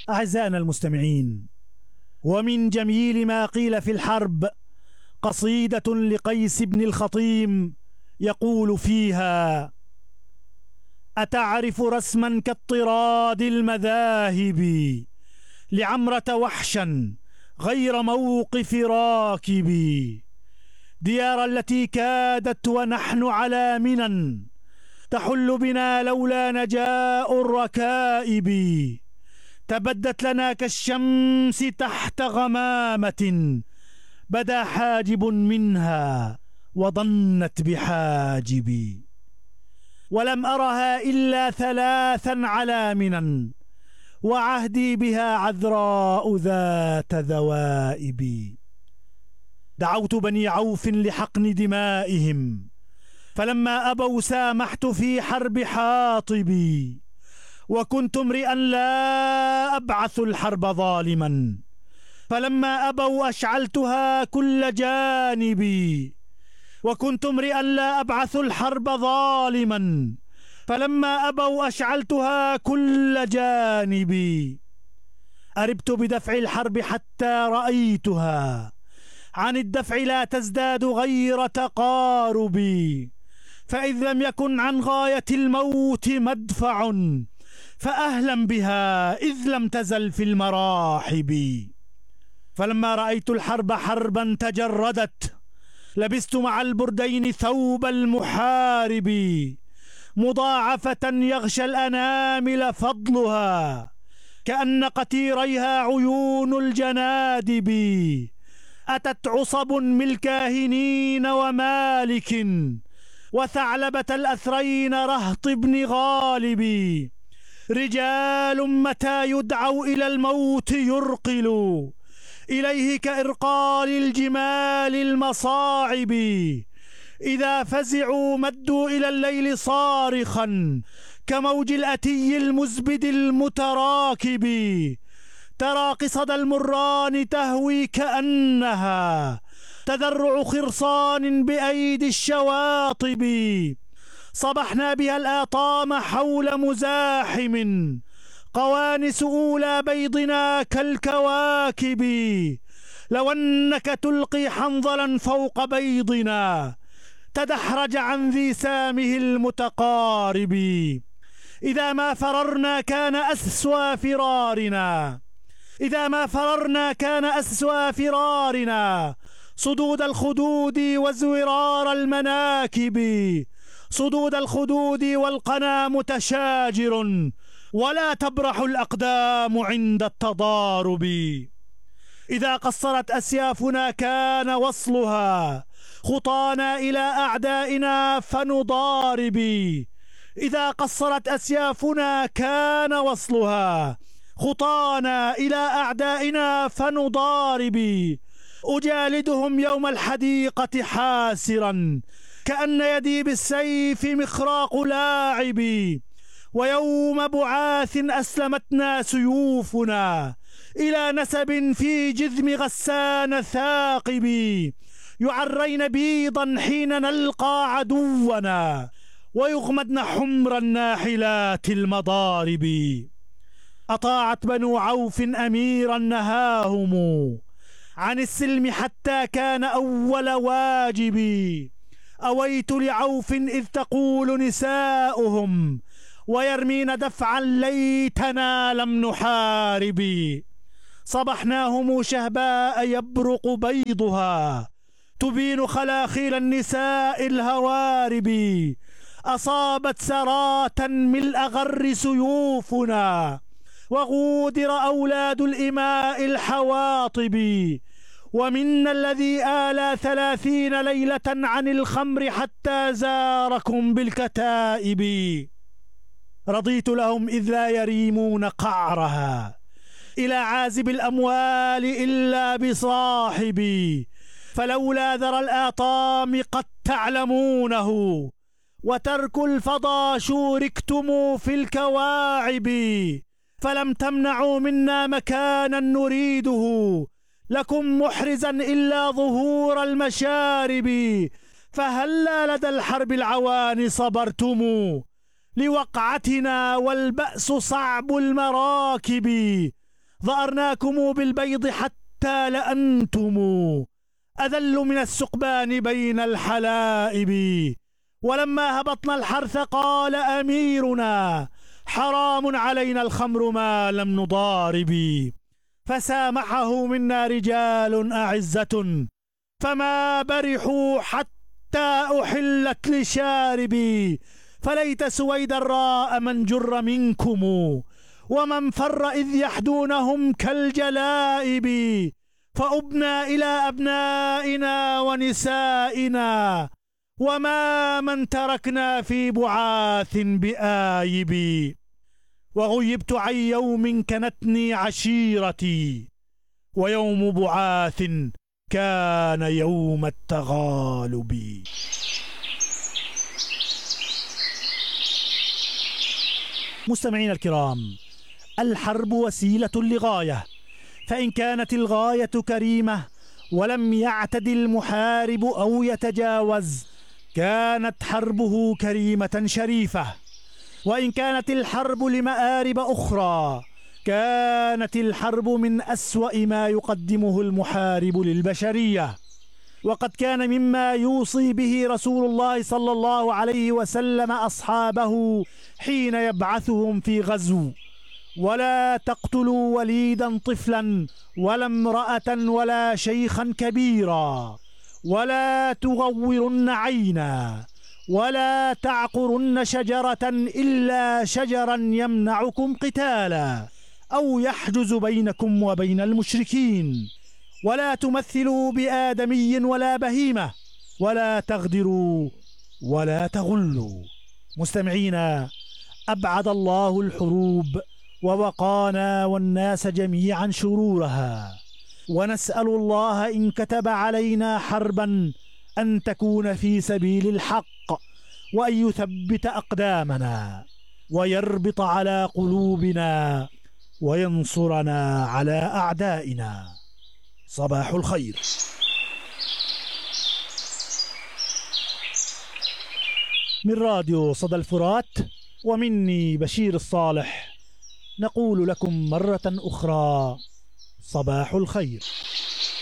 أعزائنا المستمعين، ومن جميل ما قيل في الحرب قصيدة لقيس بن الخطيم يقول فيها: أتعرف رسما كاضطراد المذاهب لعمرة وحشا غير موقف راكب، ديار التي كادت ونحن على منى تحل بنا لولا نجاء الركائب، تبدت لنا كالشمس تحت غمامة بدا حاجب منها وظنت بحاجب، ولم أرها إلا ثلاثا على منى وعهدي بها عذراء ذات ذوائب. دعوت بني عوف لحقن دمائهم فلما أبوا سامحت في حرب حاطبي، وكنت امرئا لا أبعث الحرب ظالما فلما أبوا أشعلتها كل جانبي، وكنت امرئا لا أبعث الحرب ظالما فلما أبوا أشعلتها كل جانبي. أربت بدفع الحرب حتى رأيتها عن الدفع لا تزداد غير تقاربي، فإذ لم يكن عن غاية الموت مدفع فأهلا بها إذ لم تزل في المراحب. فلما رأيت الحرب حربا تجردت لبست مع البردين ثوب المحارب، مضاعفة يغشى الأنامل فضلها كأن قتيريها عيون الجنادب، أتت عصب من الكاهنين ومالك وثعلبة الأثرين رهط بن غالب، رجال متى يدعوا إلى الموت يرقلوا إليه كإرقال الجمال المصاعب، إذا فزعوا مدوا إلى الليل صارخا كموج الأتي المزبد المتراكب، ترى قصد المران تهوي كأنها تذرع خرصان بأيدي الشواطب، صبحنا بها الآطام حول مزاحم قوانس أولى بيضنا كالكواكب، لو أنك تلقي حنظلا فوق بيضنا تدحرج عن ذي سامه المتقارب، إذا ما فررنا كان أسوى فرارنا، إذا ما فررنا كان أسوى فرارنا صدود الخدود وزورار المناكب، صدود الخدود والقنا متشاجر ولا تبرح الأقدام عند التضارب، إذا قصرت أسيافنا كان وصلها خطانا إلى أعدائنا فنضارب، إذا قصرت أسيافنا كان وصلها خطانا إلى أعدائنا فنضارب، أجالدهم يوم الحديقة حاسرا كأن يدي بالسيف مخراق لاعبي، ويوم بعاث أسلمتنا سيوفنا إلى نسب في جذم غسان ثاقب، يعرين بيضا حين نلقى عدونا ويغمدن حمر الناحلات المضارب، أطاعت بنو عوف أميرا نهاهم عن السلم حتى كان أول واجبي، أويت لعوف إذ تقول نساؤهم ويرمين دفعا ليتنا لم نحارب، صبحناهم شهباء يبرق بيضها تبين خلاخيل النساء الهوارب، أصابت سراة ملء غر سيوفنا وغودر أولاد الإماء الحواطب، ومنا الذي آلى 30 ليلة عن الخمر حتى زاركم بالكتائب، رضيت لهم إذ لا يريمون قعرها إلى عازب الأموال إلا بصاحبي، فلولا ذرى الآطام قد تعلمونه وترك الفضا شوركتم في الكواعب، فلم تمنعوا منا مكانا نريده لكم محرزا إلا ظهور المشارب، فهلا لدى الحرب العوان صبرتم لوقعتنا والبأس صعب المراكب، ظأرناكم بالبيض حتى لأنتم أذل من السقبان بين الحلائب. ولما هبطنا الحرث قال أميرنا حرام علينا الخمر ما لم نضارب. فسامحه منا رجال أعزة فما برحوا حتى أحلت لشاربي. فليت سويد الراء من جر منكم ومن فر إذ يحدونهم كالجلائب. فأبنا إلى أبنائنا ونسائنا وما من تركنا في بعاث بآيب. وغيبت عن يوم كنتني عشيرتي ويوم بعاث كان يوم التغالب. مستمعين الكرام، الحرب وسيلة لغاية، فإن كانت الغاية كريمة ولم يعتد المحارب أو يتجاوز كانت حربه كريمة شريفة. وإن كانت الحرب لمآرب أخرى كانت الحرب من أسوأ ما يقدمه المحارب للبشرية. وقد كان مما يوصي به رسول الله صلى الله عليه وسلم أصحابه حين يبعثهم في غزو: ولا تقتلوا وليدا طفلا ولا امرأة ولا شيخا كبيرا، ولا تغورن عينا، ولا تعقرن شجرة إلا شجرا يمنعكم قتالا أو يحجز بينكم وبين المشركين، ولا تمثلوا بآدمي ولا بهيمة، ولا تغدروا ولا تغلوا. مستمعينا، أبعد الله الحروب ووقانا والناس جميعا شرورها، ونسأل الله إن كتب علينا حربا أن تكون في سبيل الحق، وأن يثبت أقدامنا ويربط على قلوبنا وينصرنا على أعدائنا. صباح الخير. من راديو صدى الفرات ومني بشير الصالح نقول لكم مرة أخرى صباح الخير.